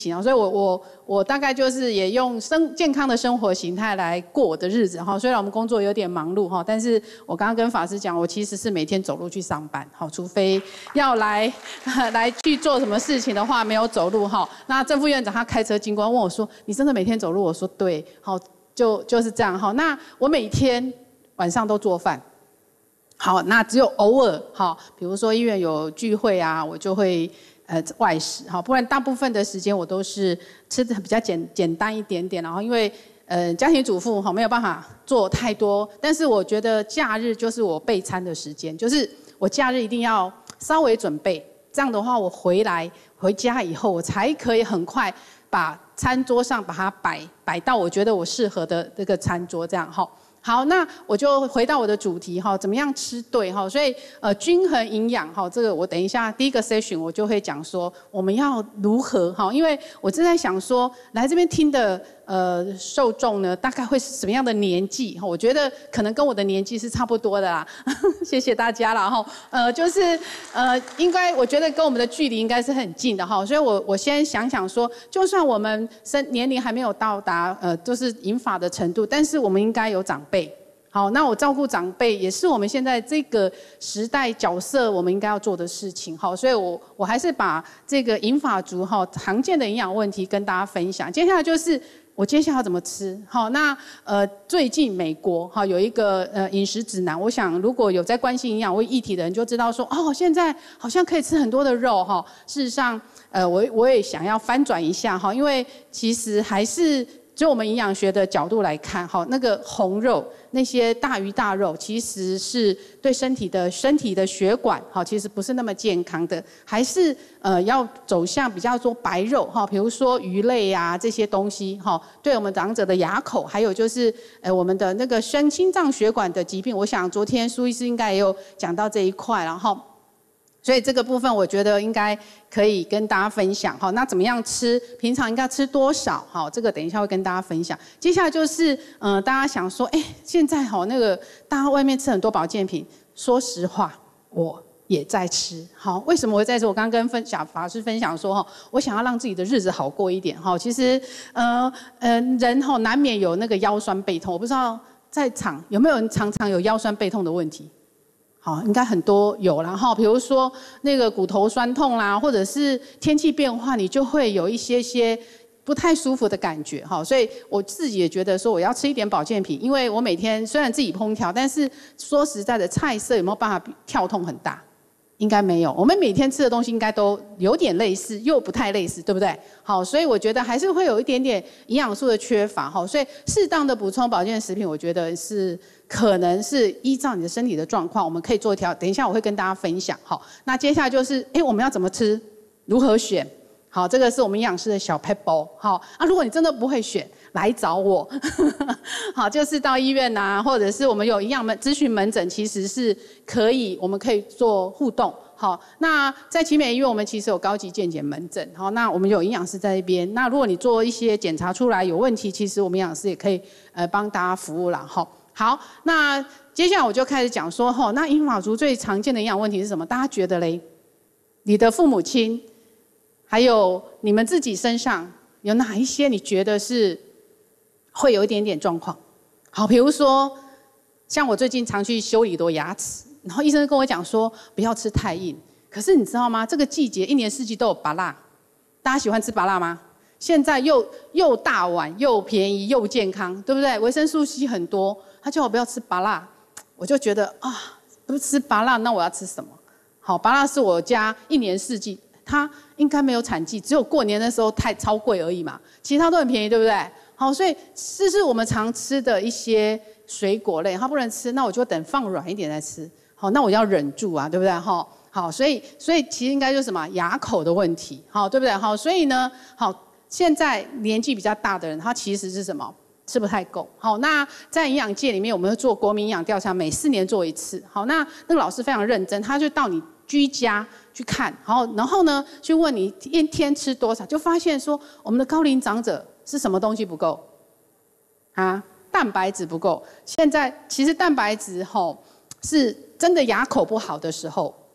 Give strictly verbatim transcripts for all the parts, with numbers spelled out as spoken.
所以我我我大概就是也用生健康的生活形态来过我的日子哈。虽然我们工作有点忙碌哈，但是我刚刚跟法师讲，我其实是每天走路去上班哈，除非要来来去做什么事情的话，没有走路哈。那正副院长他开车经过问我说：“你真的每天走路？”我说：“对，好，就就是这样哈。”那我每天晚上都做饭。好，那只有偶尔哈，比如说医院有聚会啊，我就会。呃，外食哈，不然大部分的时间我都是吃的比较简简单一点点，然后因为呃家庭主妇哈没有办法做太多，但是我觉得假日就是我备餐的时间，就是我假日一定要稍微准备，这样的话我回来回家以后，我才可以很快把餐桌上把它摆摆到我觉得我适合的这个餐桌这样哈。好，那我就回到我的主题哈，怎么样吃对哈？所以呃，均衡营养哈，这个我等一下第一个 session 我就会讲说我们要如何哈，因为我正在想说来这边听的呃受众呢，大概会是什么样的年纪哈？我觉得可能跟我的年纪是差不多的啦，谢谢大家啦哈。呃，就是呃，应该我觉得跟我们的距离应该是很近的哈，所以我我先想想说，就算我们生年龄还没有到达呃就是银发的程度，但是我们应该有长辈。好，那我照顾长辈也是我们现在这个时代角色我们应该要做的事情。好，所以我我还是把这个银发族哈常见的营养问题跟大家分享。接下来就是我接下来要怎么吃。好，那呃最近美国哈有一个呃饮食指南，我想如果有在关心营养议题的人就知道说哦，现在好像可以吃很多的肉哈。事实上呃我我也想要翻转一下哈，因为其实还是。就我们营养学的角度来看，哈，那个红肉、那些大鱼大肉，其实是对身体的身体的血管，哈，其实不是那么健康的，还是呃要走向比较多白肉，哈，比如说鱼类啊这些东西，哈，对我们长者的牙口，还有就是呃我们的那个心心脏血管的疾病，我想昨天苏医师应该也有讲到这一块，然后。所以这个部分我觉得应该可以跟大家分享，好，那怎么样吃？平常应该吃多少？好，这个等一下会跟大家分享。接下来就是，嗯、呃，大家想说，哎，现在好那个大家外面吃很多保健品，说实话，我也在吃。好，为什么我在吃？我刚刚跟分享法师分享说，哈，我想要让自己的日子好过一点，哈，其实，呃呃，人哈难免有那个腰酸背痛，我不知道在场有没有人常常有腰酸背痛的问题？好，应该很多有，然后比如说那个骨头酸痛啦，或者是天气变化，你就会有一些些不太舒服的感觉，哈，所以我自己也觉得说我要吃一点保健品，因为我每天虽然自己烹调，但是说实在的，菜色有没有办法跳痛很大？应该没有，我们每天吃的东西应该都有点类似，又不太类似，对不对？好，所以我觉得还是会有一点点营养素的缺乏，哈，所以适当的补充保健食品，我觉得是可能是依照你的身体的状况，我们可以做调。等一下我会跟大家分享，好，那接下来就是，哎，我们要怎么吃，如何选？好，这个是我们营养师的小 pebble， 好，啊，如果你真的不会选，来找我，好，就是到医院啊，或者是我们有营养门咨询门诊，其实是可以，我们可以做互动。好，那在奇美医院，我们其实有高级健检门诊，好，那我们有营养师在那边。那如果你做一些检查出来有问题，其实我们营养师也可以呃帮大家服务啦。好，好，那接下来我就开始讲说，吼，那银发族最常见的营养问题是什么？大家觉得嘞？你的父母亲，还有你们自己身上有哪一些你觉得是会有一点点状况？好，比如说像我最近常去修理多牙齿。然后医生跟我讲说不要吃太硬，可是你知道吗？这个季节一年四季都有芭乐，大家喜欢吃芭乐吗？现在又又大碗又便宜又健康，对不对？维生素 C 很多，他叫我不要吃芭乐，我就觉得啊，不吃芭乐那我要吃什么？好，芭乐是我家一年四季，它应该没有产季，只有过年的时候太超贵而已嘛，其他都很便宜，对不对？好，所以这是我们常吃的一些水果类，它不能吃，那我就等放软一点再吃。好，那我要忍住啊，对不对？哈，好，所以所以其实应该就是什么牙口的问题，好，对不对？好，所以呢，好，现在年纪比较大的人，他其实是什么？吃不太够。好，那在营养界里面，我们会做国民营养调查，每四年做一次。好，那那个老师非常认真，他就到你居家去看，好，然后呢，去问你一天吃多少，就发现说我们的高龄长者是什么东西不够？啊，蛋白质不够。现在其实蛋白质吼是真的牙口不好的时候，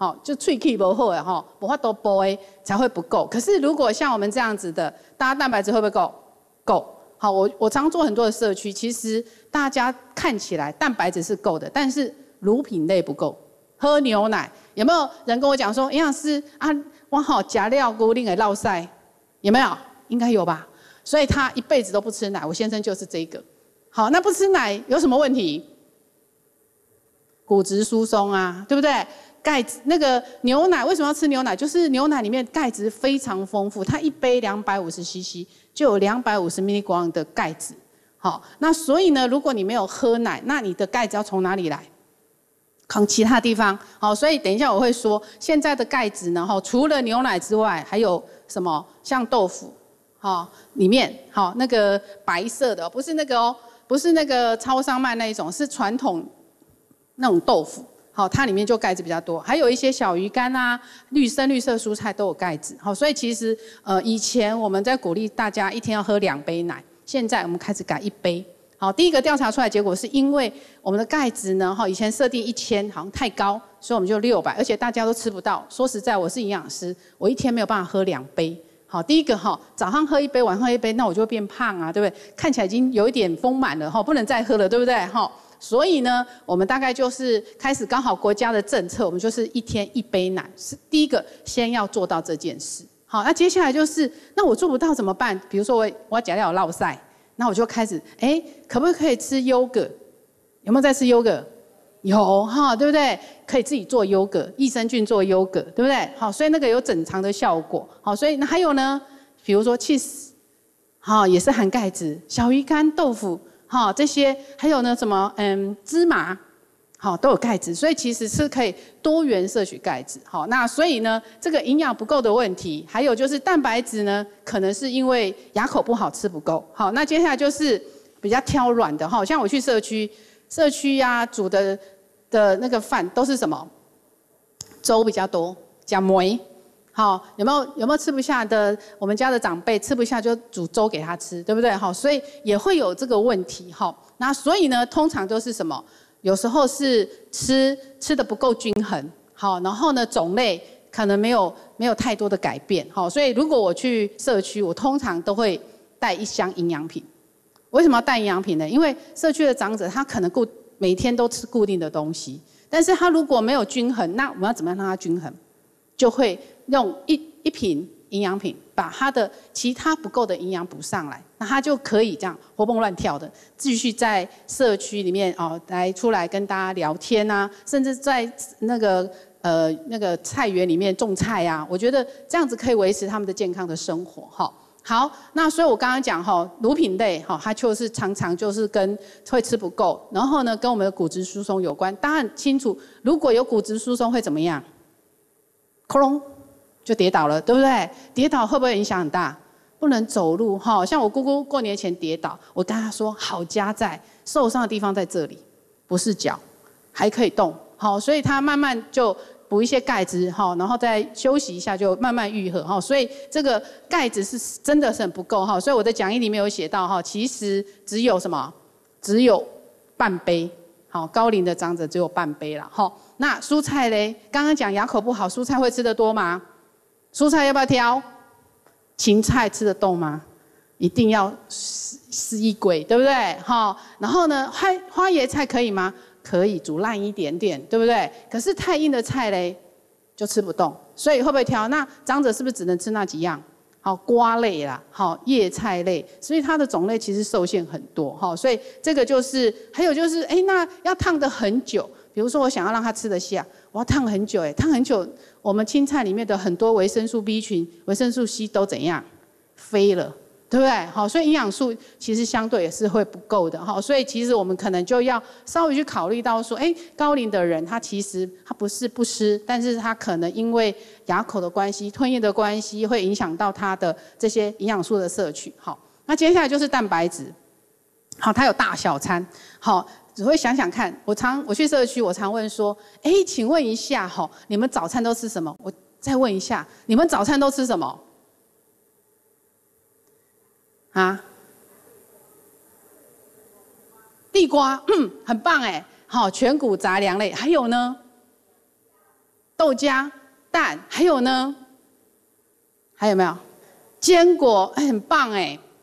好，就喙齿不好的哈，无法多补的才会不够。可是如果像我们这样子的，大家蛋白质会不会够？够。好，我我常做很多的社区，其实大家看起来蛋白质是够的，但是乳品类不够。喝牛奶，有没有人跟我讲说，营养师啊，我好加料固定给落腮，有没有？应该有吧。所以他一辈子都不吃奶，我先生就是这个。好，那不吃奶有什么问题？骨质疏松啊，对不对？钙质那个牛奶为什么要吃牛奶？就是牛奶里面钙质非常丰富，它一杯两百五十 C C 就有两百五十 milligram 的钙质。好，那所以呢，如果你没有喝奶，那你的钙质要从哪里来？从其他地方。好，所以等一下我会说，现在的钙质呢，哈，除了牛奶之外，还有什么？像豆腐，哈，里面好那个白色的，不是那个哦，不是那个超商卖那一种，是传统那种豆腐。好，它里面就钙质比较多，还有一些小鱼干啊、绿深绿色蔬菜都有钙质。好，所以其实呃以前我们在鼓励大家一天要喝两杯奶，现在我们开始改一杯。好，第一个调查出来结果是因为我们的钙质呢，哈，以前设定一千好像太高，所以我们就六百，而且大家都吃不到。说实在，我是营养师，我一天没有办法喝两杯。好，第一个哈，早上喝一杯，晚上喝一杯，那我就会变胖啊，对不对？看起来已经有一点丰满了哈，不能再喝了，对不对？哈。所以呢，我们大概就是开始刚好国家的政策，我们就是一天一杯奶，是第一个先要做到这件事。好，那接下来就是，那我做不到怎么办？比如说我我假料有落晒，那我就开始，哎，可不可以吃优格？有没有在吃优格？有哈，对不对？可以自己做优格，益生菌做优格，对不对？好，所以那个有整肠的效果。好，所以那还有呢，比如说 cheese， 好，也是含钙质，小鱼干、豆腐。好，这些还有呢，什么嗯芝麻，好都有钙质，所以其实是可以多元摄取钙质。好，那所以呢，这个营养不够的问题，还有就是蛋白质呢，可能是因为牙口不好吃不够。好，那接下来就是比较挑软的哈，像我去社区，社区呀、啊、煮的的那个饭都是什么粥比较多，加梅。好，有没有有没有吃不下的？我们家的长辈吃不下就煮粥给他吃，对不对？好，所以也会有这个问题。好，那所以呢，通常都是什么？有时候是吃吃的不够均衡。好，然后呢，种类可能没有没有太多的改变。好，所以如果我去社区，我通常都会带一箱营养品。为什么要带营养品呢？因为社区的长者他可能固每天都吃固定的东西，但是他如果没有均衡，那我们要怎么样让他均衡？就会用一一瓶营养品，把它的其他不够的营养补上来，那它就可以这样活蹦乱跳的，继续在社区里面哦来出来跟大家聊天啊，甚至在那个呃那个菜园里面种菜啊，我觉得这样子可以维持他们的健康的生活哈。好，那所以我刚刚讲哈，乳品类哈，它就是常常就是跟会吃不够，然后呢跟我们的骨质疏松有关。大家很清楚，如果有骨质疏松会怎么样？窟窿就跌倒了，对不对？跌倒会不会影响很大？不能走路哈。像我姑姑过年前跌倒，我跟她说好家在受伤的地方在这里，不是脚，还可以动。好，所以她慢慢就补一些钙质哈，然后再休息一下就慢慢愈合哈。所以这个钙质是真的是很不够哈。所以我的讲义里面有写到哈，其实只有什么？只有半杯。好，高龄的长者只有半杯了哈。那蔬菜嘞？刚刚讲牙口不好，蔬菜会吃得多吗？蔬菜要不要挑？芹菜吃得动吗？一定要是一轨，对不对？好，然后呢，花花椰菜可以吗？可以，煮烂一点点，对不对？可是太硬的菜嘞，就吃不动，所以会不会挑？那长者是不是只能吃那几样？好，瓜类啦，好，叶菜类，所以它的种类其实受限很多，哈，所以这个就是，还有就是，哎，那要烫得很久，比如说我想要让它吃得下，我要烫很久，哎，烫很久，我们青菜里面的很多维生素 B 群、维生素 C 都怎样？飞了，对不对？好，所以营养素其实相对也是会不够的，哈，所以其实我们可能就要稍微去考虑到说，哎，高龄的人他其实他不是不吃，但是他可能因为牙口的关系、吞咽的关系，会影响到他的这些营养素的摄取。好，那接下来就是蛋白质。好，它有大小餐。好，只会想想看，我常我去社区，我常问说，哎，请问一下，哈，你们早餐都吃什么？我再问一下，你们早餐都吃什么？啊？地瓜，嗯，很棒哎。好，全谷杂粮类，还有呢？ 豆浆、蛋，还有呢，还有没有？坚果，哎，很棒哎。